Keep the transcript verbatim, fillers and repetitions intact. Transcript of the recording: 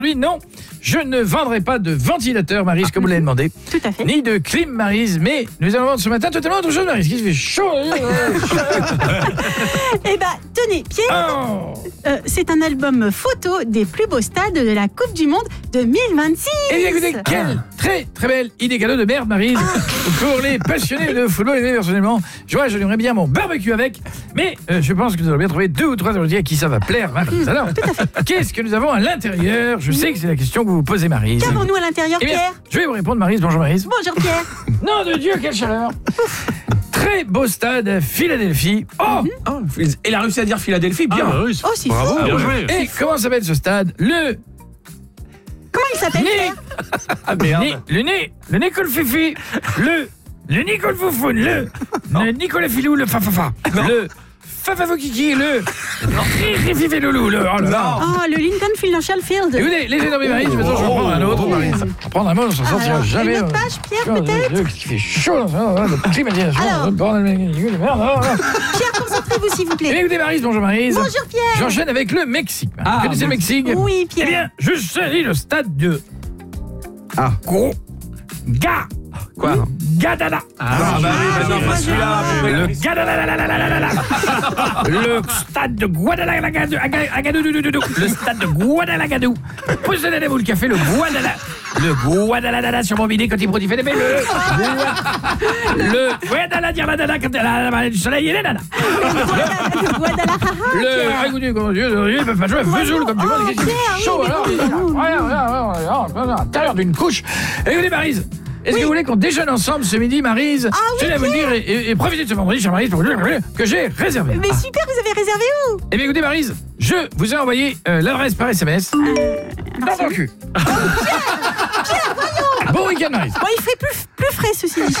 Lui, non, je ne vendrai pas de ventilateur, Maryse, comme vous l'avez demandé. Tout à fait. Ni de clim, Maryse, mais nous allons vendre ce matin totalement autre chose, Maryse, qui se fait chaud. Eh ben, tenez, Pierre, Oh. euh, c'est un album photo des plus beaux stades de la Coupe du Monde deux mille vingt-six. Eh bien, écoutez, quelle très très belle idée cadeau de merde, Maryse. Pour les passionnés de football, et personnellement, je vois, je aimerais bien mon barbecue avec, mais euh, je pense que nous allons bien trouver deux ou trois invités à qui ça va plaire, Maryse. Alors, qu'est-ce que nous avons à l'intérieur? Je sais que c'est la question que vous vous posez, Maryse. Qu'avons-nous à l'intérieur, Eh bien, Pierre? je vais vous répondre, Maryse. Bonjour, Maryse. Bonjour, Pierre. Nom de Dieu, quelle chaleur. Très beau stade à Philadelphie. Oh, Oh, et la réussi à dire Philadelphie, bien. Ah, oui, Oh, c'est bravo, fou. bien joué. et comment s'appelle ce stade? Le Comment il s'appelle, nez. Pierre? Ah, merde. Né- le nez, le Nicole Fifi, le, le Nicole Foufoune, le, le Nicolas Filou, le Fafafa, le Fafafokiki, le Rififi Loulou, le, oh là là. Oh, le Lincoln Financial Field. Écoutez, les énormes Maryse, maintenant je vais prendre un autre, Maryse. Je vais prendre un mot, on s'en sortira Alors, jamais. une autre page, Pierre, peut-être? Qu'est-ce qui fait chaud dans ça, de climatisation, Alors. de bordel, de merde, oh là là. Pierre, concentrez-vous, s'il vous Eh bien, plaît. écoutez, Maryse, bonjour Maryse. Bonjour, Pierre. J'enchaîne avec le Mexique. Ah, Vous connaissez le Mexique? Oui, Eh Pierre. bien, je salis le stade de Ah. Gros Ga Quoi? Gadada. Ah, bah oui, maintenant, pas celui-là. Le Gadada. Le stade de Guadalajara. Le stade de Guadalajara. Posez-vous le café, le Guadalajara. Le Guadalajara sur mon bidet quand il produit fait des belles. Le Guadalajara quand il du soleil et les nanas. Le Guadalajara, Le. Pierre. Ah, écoutez, comment Dieu, il peut pas jouer Vesoul comme tu vois. Oh, Qu'est-ce qu'il Pierre, fait oui, chaud mais alors. comment- Regarde, regarde, regarde, regarde, à l'intérieur d'une couche. Écoutez, Maryse. Est-ce que vous voulez qu'on déjeune ensemble ce midi, Maryse? Ah oui, Je tiens à vous le dire et, et, et profitez de ce vendredi, chère Maryse, pour vous dire que j'ai réservé. Mais super, vous avez réservé où? Eh bien, écoutez, Maryse, je vous ai envoyé euh, l'adresse par S M S. Dans ton cul. Bon week-end, Maryse. Bon, il ferait plus, plus frais, ceci dit.